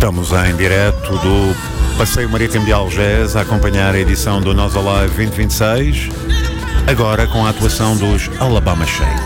Estamos em direto do Passeio Marítimo de Algés a acompanhar a edição do Nós Alive 2026, agora com a atuação dos Alabama Shake.